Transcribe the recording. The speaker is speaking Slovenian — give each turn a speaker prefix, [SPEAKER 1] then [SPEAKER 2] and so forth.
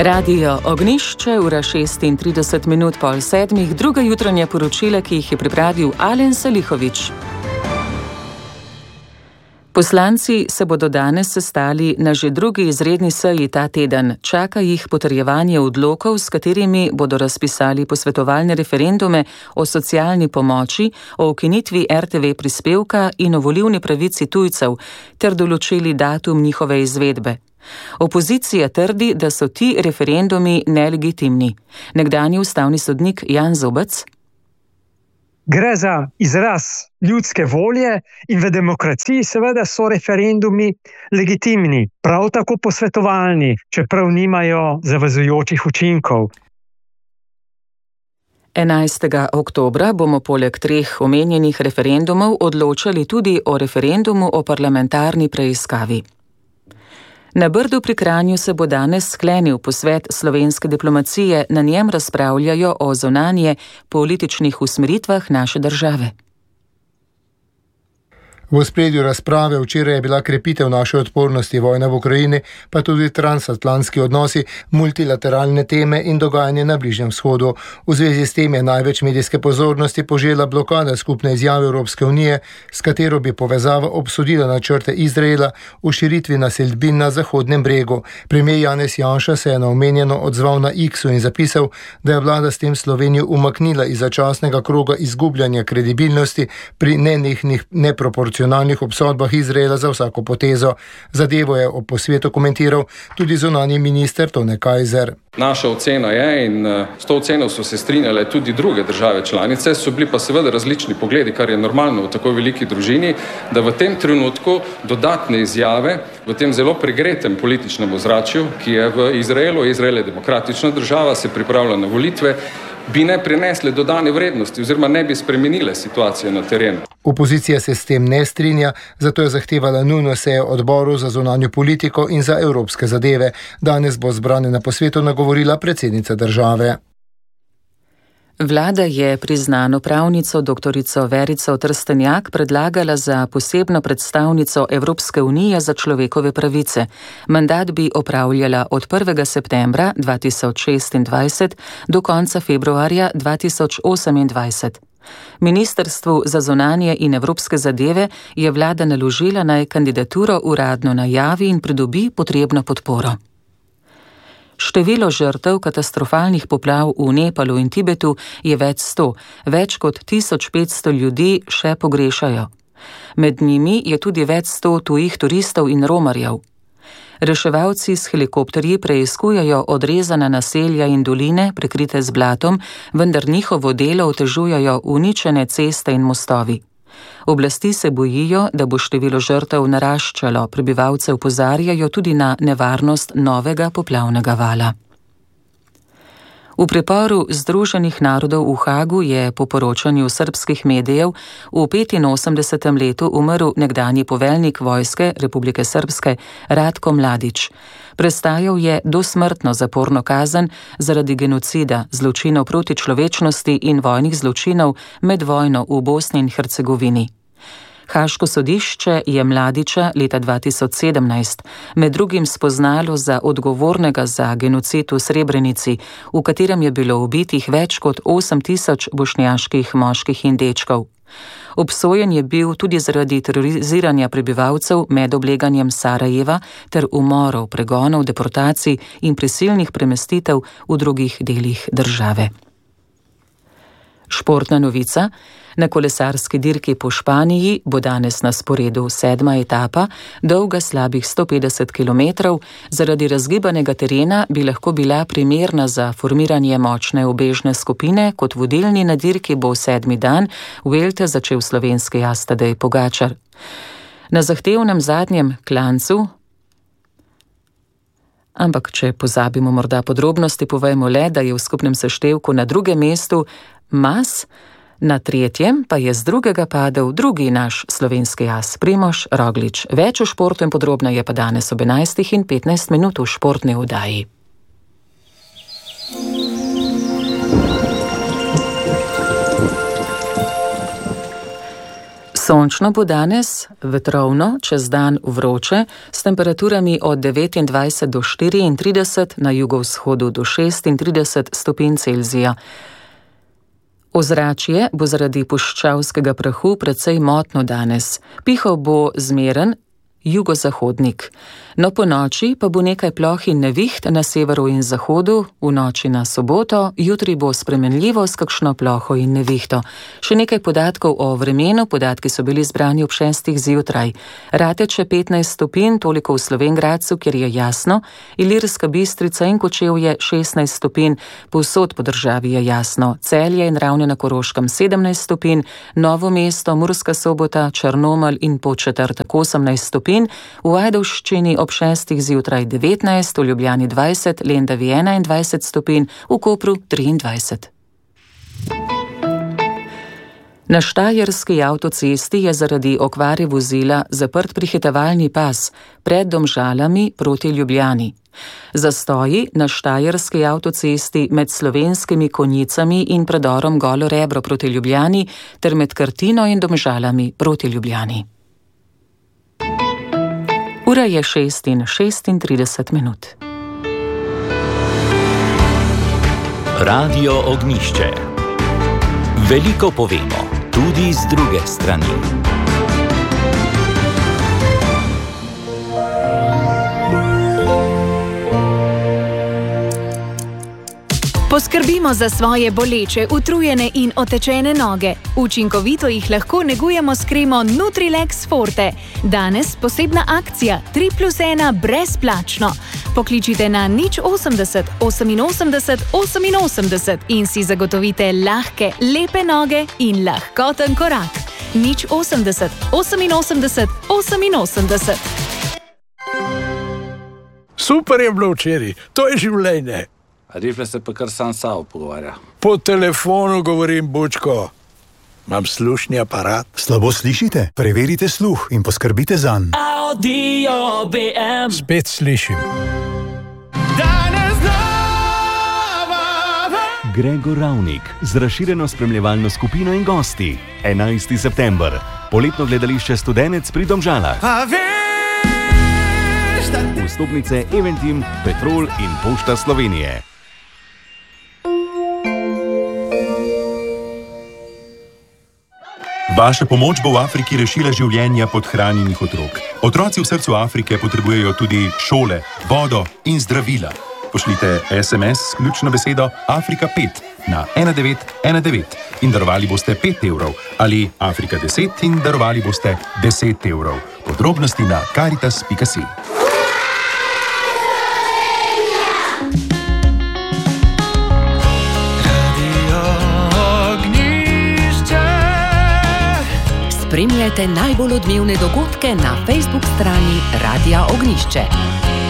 [SPEAKER 1] Radio Ognišče, ura 36 pol sedmih, druga jutranja poročila, ki jih je pripravil Alen Salihovič. Poslanci se bodo danes sestali na že drugi izredni seji ta teden. Čaka jih potrjevanje odlokov, s katerimi bodo razpisali posvetovalne referendume o socialni pomoči, o ukinitvi RTV prispevka in o volilni pravici tujcev, ter določili datum njihove izvedbe. Opozicija trdi, da so ti referendumi nelegitimni. Nekdanji ustavni sodnik Jan Zobec:
[SPEAKER 2] Gre za izraz ljudske volje in v demokraciji seveda so referendumi legitimni, prav tako posvetovalni, čeprav nimajo zavezujočih učinkov.
[SPEAKER 1] 11. oktobra bomo poleg 3 omenjenih referendumov odločali tudi o referendumu o parlamentarni preiskavi. Na Brdu pri Kranju se bo danes sklenil posvet slovenske diplomacije, na njem razpravljajo o zunanje političnih usmeritvah naše države.
[SPEAKER 3] V ospredju razprave včeraj je bila krepitev naše odpornosti, vojna v Ukrajini, pa tudi transatlantski odnosi, multilateralne teme in dogajanje na Bližnjem vzhodu. V zvezi s tem je največ medijske pozornosti požela blokada skupne izjave Evropske unije, s katero bi povezava obsodila načrte Izraela o širitvi naselbin na Zahodnem bregu. Premier Janez Janša se je na omenjeno odzval na X-u in zapisal, da je vlada s tem Slovenijo umaknila iz začasnega kroga izgubljanja kredibilnosti pri nenehnih neproporcionalnih obsodbah Izraela za vsako potezo. Zadevo je ob posvetu komentiral tudi zunanji minister Tone Kajzer.
[SPEAKER 4] Naša ocena je, in s to oceno so se strinjale tudi druge države članice, so bili pa seveda različni pogledi, kar je normalno v tako veliki družini, da v tem trenutku dodatne izjave v tem zelo pregretem političnem ozračju, ki je v Izraelu, Izrael je demokratična država, se pripravlja na volitve, bi ne prinesle dodane vrednosti oziroma ne bi spremenile situacije na terenu.
[SPEAKER 3] Opozicija se s tem ne strinja, zato je zahtevala nujno sejo odborov za zunanjo politiko in za evropske zadeve. Danes bo zbrane na posvetu nagovorila predsednica države.
[SPEAKER 1] Vlada je priznano pravnico doktorico Verico Trstenjak predlagala za posebno predstavnico Evropske unije za človekove pravice. Mandat bi opravljala od 1. septembra 2026 do konca februarja 2028. Ministrstvu za zunanje in evropske zadeve je vlada naložila, naj kandidaturo uradno najavi in pridobi potrebno podporo. Število žrtev katastrofalnih poplav v Nepalu in Tibetu je več kot 1500 ljudi še pogrešajo. Med njimi je tudi več 100 tujih turistov in romarjev. Reševalci s helikopterji preiskujejo odrezana naselja in doline, prekrite z blatom, vendar njihovo delo otežujejo uničene ceste in mostovi. Oblasti se bojijo, da bo število žrtev naraščalo, prebivalce opozarjajo tudi na nevarnost novega poplavnega vala. V priporu Združenih narodov v Hagu je po poročanju srbskih medijev v 85. letu umrl nekdanji poveljnik vojske Republike Srpske Ratko Mladić. Prestajal je dosmrtno zaporno kazen zaradi genocida, zločinov proti človečnosti in vojnih zločinov med vojno v Bosni in Hercegovini. Haaško sodišče je Mladića leta 2017 med drugim spoznalo za odgovornega za genocid v Srebrenici, v katerem je bilo ubitih več kot 8000 bošnjaških moških in dečkov. Obsojen je bil tudi zaradi teroriziranja prebivalcev med obleganjem Sarajeva ter umorov, pregonov, deportacij in prisilnih premestitev v drugih delih države. Športna novica. Na kolesarski dirki po Španiji bo danes na sporedu 7. etapa, dolga slabih 150 km, zaradi razgibanega terena bi lahko bila primerna za formiranje močne ubežne skupine, kot vodilni na dirki bo 7. dan Vuelte začel slovenski jaz Tadej Pogačar. Na zahtevnem zadnjem klancu, ampak če pozabimo morda podrobnosti, povejmo le, da je v skupnem seštevku na 2. mestu Mas, na 3. pa je z 2. padel drugi naš slovenski jaz, Primož Roglič. Več o športu in podrobneje pa danes ob 11:15 v športni oddaji. Sončno bo danes, vetrovno, čez dan vroče, s temperaturami od 29 do 34, na jugovzhodu do 36 stopinj Celzija. Ozračje bo zaradi puščavskega prahu precej motno danes. Pihal bo zmeren jugozahodnik. No, po noči pa bo nekaj ploh in neviht na severu in zahodu, v noči na soboto, jutri bo spremenljivo s kakšno ploho in nevihto. Še nekaj podatkov o vremenu, podatki so bili zbrani ob 6. zjutraj. Rateče 15 stopinj, toliko v Slovenj Gradcu, kjer je jasno, Ilirska Bistrica in Kočevje 16 stopinj, povsod po državi je jasno, Celje in Ravne na Koroškem 17 stopinj, Novo mesto, Murska Sobota, Črnomelj in Podčetrtek 18 stopinj, v Ajdovščini ob 6. zjutraj 19, v Ljubljani 20, Lendavi 21 stopinj, v Kopru 23. Na Štajerski avtocesti je zaradi okvare vozila zaprt prehitevalni pas pred Domžalami proti Ljubljani. Zastoji na Štajerski avtocesti med Slovenskimi Konjicami in predorom Golo Rebro proti Ljubljani ter med Krtino in Domžalami proti Ljubljani. Ura je 6:36.
[SPEAKER 5] Radio Ognjišče. Veliko povemo, tudi z druge strani.
[SPEAKER 6] Poskrbimo za svoje boleče, utrujene in otečene noge. Učinkovito jih lahko negujemo s kremo Nutrilex Forte. Danes posebna akcija 3+1 brezplačno. Pokličite na 080 88 88 in si zagotovite lahke, lepe noge in lahkoten korak. 080 88 88.
[SPEAKER 7] Super je bilo včeraj, to je življenje.
[SPEAKER 8] Rifle se pa kar sam sabo pogovarja.
[SPEAKER 7] Po telefonu govorim, bučko. Imam slušni aparat.
[SPEAKER 9] Slabo slišite? Preverite sluh in poskrbite zanj.
[SPEAKER 10] Audio BM.
[SPEAKER 7] Spet slišim.
[SPEAKER 5] Gregor Ravnik z razširjeno spremljevalno skupino in gosti. 11. september. Poletno gledališče Studenec pri Domžalah. Vstopnice Eventim, Petrol in Pošta Slovenije.
[SPEAKER 11] Vaša pomoč bo v Afriki rešila življenja podhranjenih otrok. Otroci v srcu Afrike potrebujejo tudi šole, vodo in zdravila. Pošljite SMS s ključno besedo Afrika 5 na 1919 in darovali boste 5 evrov ali Afrika 10 in darovali boste 10 evrov. Podrobnosti na caritas.si.
[SPEAKER 12] Spremljajte najbolj odmevne dogodke na Facebook strani Radia Ognjišče.